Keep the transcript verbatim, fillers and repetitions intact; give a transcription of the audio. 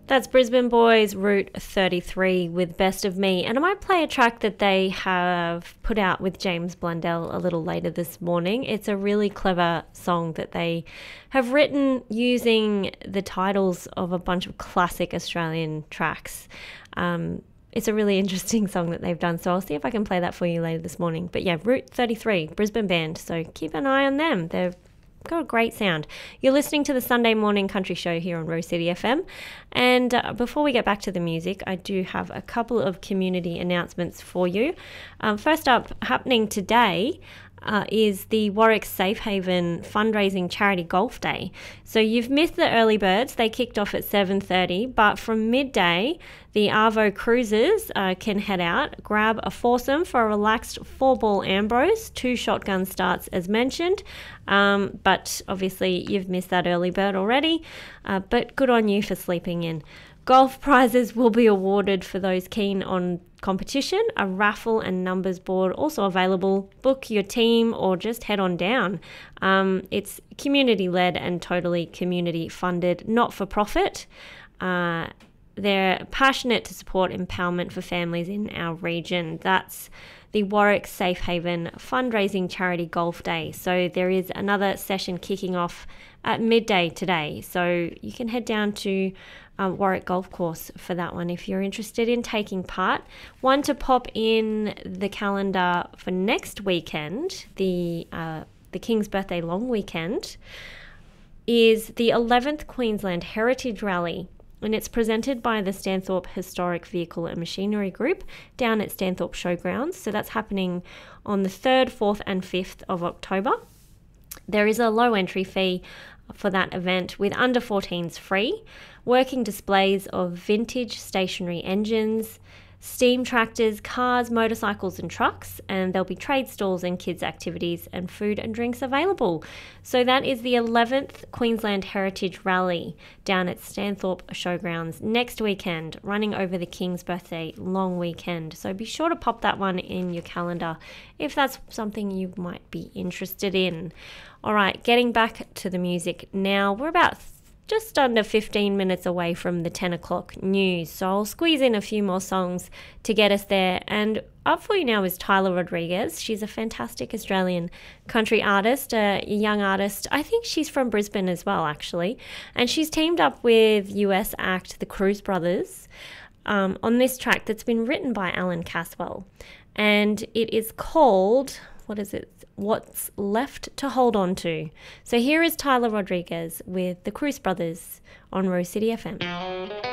That's Brisbane Boys Route thirty-three with Best of Me. And I might play a track that they have put out with James Blundell a little later this morning. It's a really clever song that they have written using the titles of a bunch of classic Australian tracks. Um, it's a really interesting song that they've done, so I'll see if I can play that for you later this morning. But yeah, Route thirty-three, Brisbane band, so keep an eye on them. They're got a great sound. You're listening to the Sunday Morning Country Show here on Rose City F M. And uh, before we get back to the music, I do have a couple of community announcements for you. Um, first up, happening today uh, is the Warwick Safe Haven Fundraising Charity Golf Day. So you've missed the early birds. They kicked off at seven thirty, but from midday, the Arvo cruisers uh, can head out, grab a foursome for a relaxed four-ball Ambrose, two shotgun starts as mentioned, um, but obviously you've missed that early bird already, uh, but good on you for sleeping in. Golf prizes will be awarded for those keen on competition. A raffle and numbers board also available. Book your team or just head on down. Um, it's community-led and totally community-funded, not-for-profit. Uh, They're passionate to support empowerment for families in our region. That's the Warwick Safe Haven Fundraising Charity Golf Day. So there is another session kicking off at midday today. So you can head down to um, Warwick Golf Course for that one if you're interested in taking part. One to pop in the calendar for next weekend, the uh, the King's Birthday long weekend, is the eleventh Queensland Heritage Rally. And it's presented by the Stanthorpe Historic Vehicle and Machinery Group down at Stanthorpe Showgrounds. So that's happening on the third, fourth and fifth of October. There is a low entry fee for that event with under fourteens free. Working displays of vintage stationary engines, steam tractors, cars, motorcycles and trucks, and there'll be trade stalls and kids activities and food and drinks available. So that is the eleventh Queensland Heritage Rally down at Stanthorpe Showgrounds next weekend, running over the King's Birthday long weekend. So be sure to pop that one in your calendar if that's something you might be interested in. All right, getting back to the music now. We're about just under fifteen minutes away from the ten o'clock news, so I'll squeeze in a few more songs to get us there. And up for you now is Tyler Rodriguez. She's a fantastic Australian country artist, a young artist. I think she's from Brisbane as well, actually. And she's teamed up with U S act The Cruz Brothers um, on this track that's been written by Alan Caswell. And it is called, what is it? What's Left to Hold On To. So here is Tyler Rodriguez with the Cruz Brothers on Rose City F M.